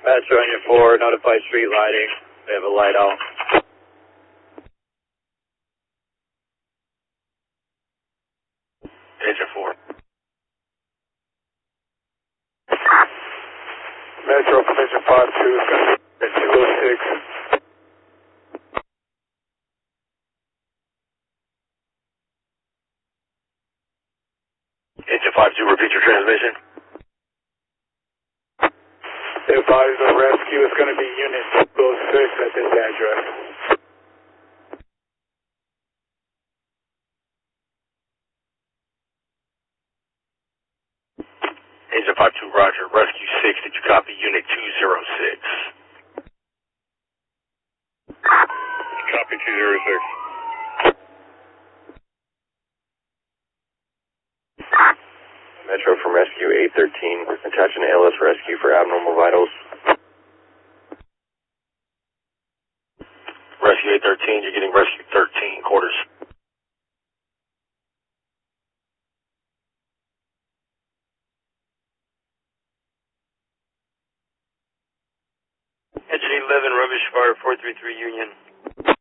Metro Union 4, notify street lighting. We have a light out. Agent 4. Metro Commission 5-2 is going to be at 206. Agent 5-2, repeat your transmission. Advise the rescue is going to be Unit 206 at this address. Agent 5-2, roger. Rescue 6, did you copy Unit 206? Copy 206. Metro from Rescue 813, attaching to LS Rescue for abnormal vitals. Rescue 813, you're getting Rescue 13, quarters. Engine 11, rubbish fire 433 Union.